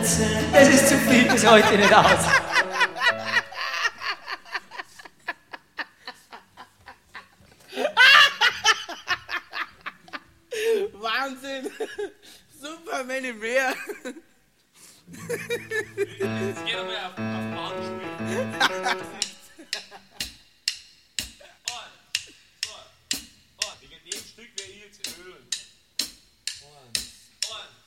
Das ist zu viel bis heute nicht aus. Wahnsinn! Superman im Meer! Jetzt geht er mal auf Bahn spielen. Wegen dem Stück werde ich jetzt erhöhen. 1, 2,